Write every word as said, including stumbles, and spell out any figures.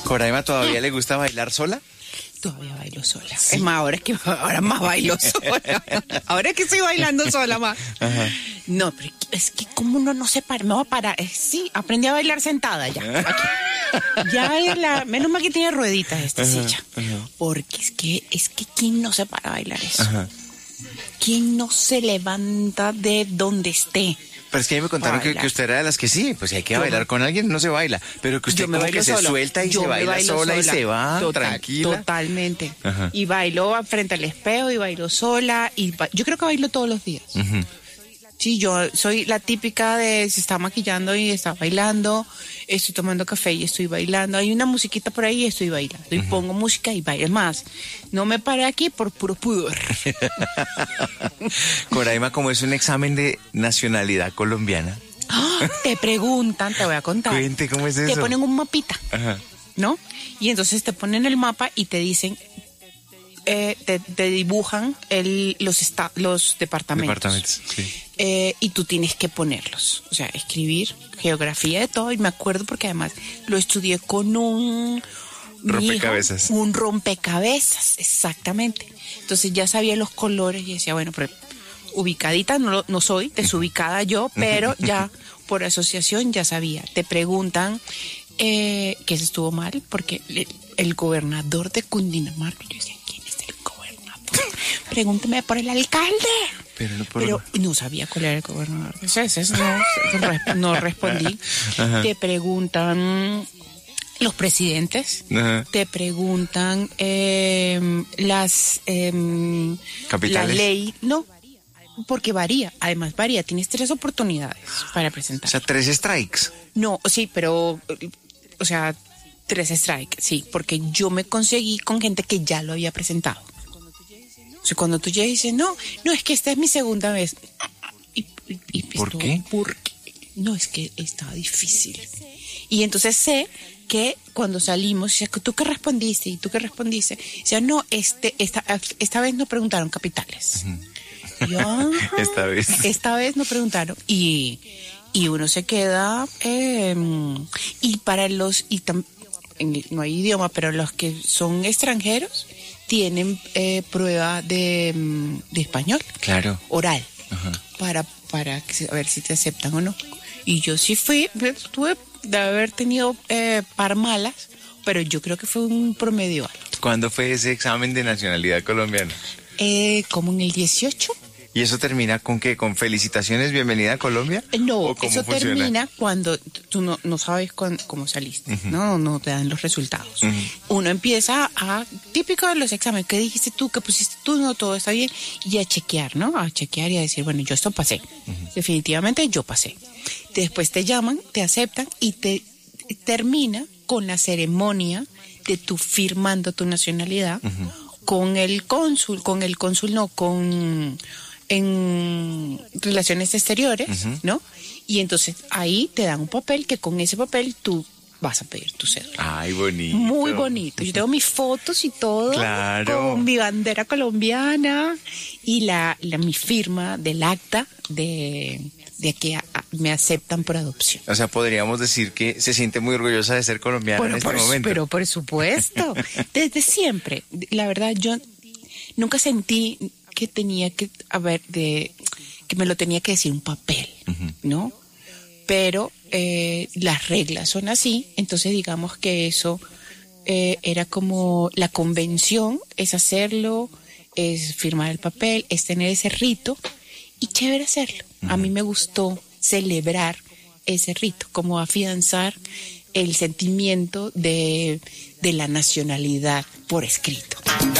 ¿Coraima todavía le gusta bailar sola? Todavía bailo sola. ¿Sí? Es más, ahora es que ahora más bailo sola. Ahora es que estoy bailando sola más. Ajá. No, pero es que como uno no se para, me va a parar. Eh, sí, aprendí a bailar sentada ya. Aquí. Ya es la, menos mal que tiene rueditas esta ajá, silla. Ajá. Porque es que, es que ¿quién no se para a bailar eso? Ajá. ¿Quién no se levanta de donde esté? Pero es que a mí me contaron que, que usted era de las que sí, pues si hay que yo bailar me... con alguien, no se baila. Pero que usted como que se solo. suelta y yo se baila sola, sola y se va Total, tranquila. Totalmente. Ajá. Y bailo frente al espejo y bailo sola. Y ba... yo creo que bailo todos los días. Uh-huh. Sí, yo soy la típica de se está maquillando y está bailando, estoy tomando café y estoy bailando, hay una musiquita por ahí y estoy bailando, y uh-huh. pongo música y bailo. Es más, no me paré aquí por puro pudor. Coraima, ¿cómo es un examen de nacionalidad colombiana? ¡Oh! Te preguntan, te voy a contar. Cuente, ¿cómo es eso? Te ponen un mapita, ajá. ¿no? Y entonces te ponen el mapa y te dicen... Eh, te, te dibujan el, los, esta, los departamentos, departamentos sí. eh, y tú tienes que ponerlos, o sea, escribir geografía de todo, y me acuerdo porque además lo estudié con un rompecabezas, hijo, un rompecabezas, exactamente. Entonces ya sabía los colores y decía, bueno, pero ubicadita no, no soy, desubicada yo, pero ya por asociación ya sabía. Te preguntan eh, que eso estuvo mal porque el, el gobernador de Cundinamarca, yo decía, pregúnteme por el alcalde. Pero no, por... Pero no sabía cuál era el gobernador. Entonces, no, no respondí. Ajá. Te preguntan los presidentes. Ajá. Te preguntan eh, las... Eh, ¿Capitales? La ley. No, porque varía. Además varía. Tienes tres oportunidades para presentar. O sea, tres strikes. No, sí, pero... O sea, tres strikes, sí. Porque yo me conseguí con gente que ya lo había presentado. O sea, cuando tú ya dices, no, no, es que esta es mi segunda vez. Y, y, y ¿Por esto, qué? Porque, no, es que estaba difícil. Y entonces sé que cuando salimos, o sea, ¿tú qué respondiste? ¿Y tú qué respondiste? O sea, no, este, esta, esta vez no preguntaron capitales. Uh-huh. Yo, esta vez. Esta vez no preguntaron. Y, y uno se queda... Eh, y para los... Y tam, no hay idioma, pero los que son extranjeros... tienen eh, prueba de, de español. Claro. Oral. Ajá. Para, para a ver si te aceptan o no. Y yo sí fui, tuve de haber tenido eh, par malas, pero yo creo que fue un promedio alto. ¿Cuándo fue ese examen de nacionalidad colombiana? Eh, como en el dieciocho. ¿Y eso termina con qué? ¿Con felicitaciones, bienvenida a Colombia? No, eso funciona? Termina cuando tú no, no sabes con, cómo saliste, uh-huh. ¿no? No te dan los resultados. Uh-huh. Uno empieza a, típico de los exámenes, ¿qué dijiste tú? ¿Qué pusiste tú? No, todo está bien. Y a chequear, ¿no? A chequear y a decir, bueno, yo esto pasé. Uh-huh. Definitivamente yo pasé. Después te llaman, te aceptan y te termina con la ceremonia de tú firmando tu nacionalidad uh-huh. con el cónsul, con el cónsul no, con... en relaciones exteriores, uh-huh. ¿no? Y entonces ahí te dan un papel que con ese papel tú vas a pedir tu cédula. Ay, bonito. Muy bonito. Yo tengo mis fotos y todo. Claro. Con mi bandera colombiana y la, la mi firma del acta de, de que a, a, me aceptan por adopción. O sea, podríamos decir que se siente muy orgullosa de ser colombiana bueno, en este por, momento. Pero por supuesto. Desde siempre. La verdad, yo nunca sentí... que tenía que haber de que me lo tenía que decir un papel, uh-huh. ¿no? Pero eh, las reglas son así, entonces digamos que eso eh, era como la convención, es hacerlo, es firmar el papel, es tener ese rito y chévere hacerlo. Uh-huh. A mí me gustó celebrar ese rito, como afianzar el sentimiento de, de la nacionalidad por escrito.